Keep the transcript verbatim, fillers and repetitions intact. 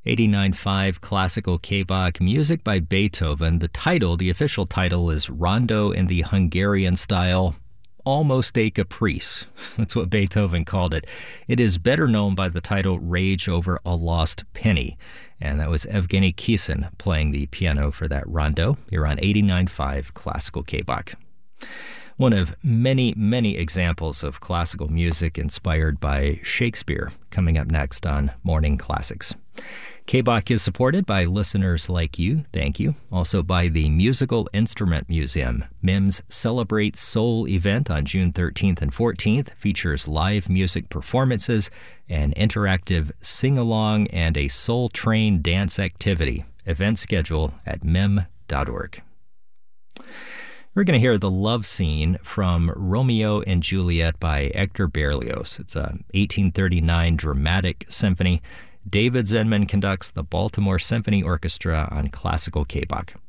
eighty-nine point five Classical K-Bach, music by Beethoven. The title, the official title, is Rondo in the Hungarian Style, almost a caprice. That's what Beethoven called it. It is better known by the title Rage Over a Lost Penny. And that was Evgeny Kissin playing the piano for that rondo here on eighty-nine point five Classical K-Bach. One of many, many examples of classical music inspired by Shakespeare coming up next on Morning Classics. K-Bach is supported by listeners like you, thank you. Also by the Musical Instrument Museum. M I M's Celebrate Soul event on June thirteenth and fourteenth features live music performances, an interactive sing-along, and a Soul Train dance activity. Event schedule at M I M dot org. We're going to hear the love scene from Romeo and Juliet by Hector Berlioz. It's a eighteen thirty-nine dramatic symphony. David Zenman conducts the Baltimore Symphony Orchestra on Classical K-Bach.